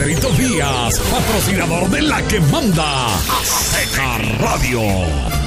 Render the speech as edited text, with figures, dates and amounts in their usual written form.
Heriberto Díaz, patrocinador de La que Manda, Azteca Radio.